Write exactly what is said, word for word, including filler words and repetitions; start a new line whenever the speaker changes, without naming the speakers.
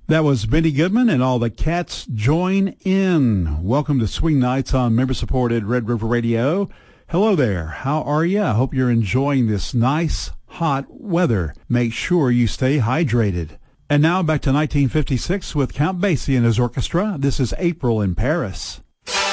That was Benny Goodman and All the Cats Join In. Welcome to Swing Nights on member-supported Red River Radio. Hello there. How are you? I hope you're enjoying this nice, hot weather. Make sure you stay hydrated. And now back to nineteen fifty-six with Count Basie and his orchestra. This is April in Paris.